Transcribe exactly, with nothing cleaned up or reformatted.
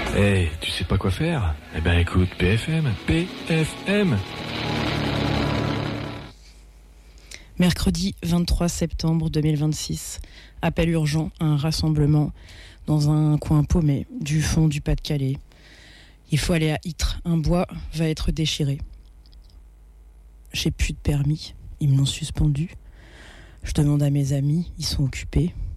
Eh, tu sais pas quoi faire? Eh ben écoute, P F M, P F M. Mercredi vingt-trois septembre deux mille vingt-six, appel urgent à un rassemblement dans un coin paumé du fond du Pas-de-Calais. Il faut aller à Ytre, un bois va être déchiré. J'ai plus de permis, ils me l'ont suspendu. Je demande à mes amis, ils sont occupés.